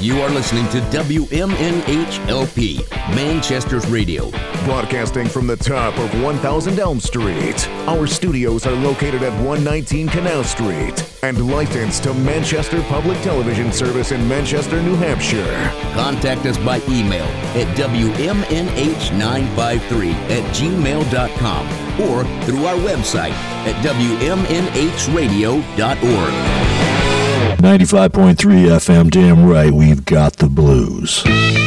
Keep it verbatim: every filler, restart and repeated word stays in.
You are listening to W M N H L P, Manchester's Radio. Broadcasting from the top of one thousand Elm Street. Our studios are located at one nineteen Canal Street and licensed to Manchester Public Television Service in Manchester, New Hampshire. Contact us by email at W M N H nine five three at gmail dot com or through our website at W M N H radio dot org. ninety-five point three F M, damn right, we've got the blues.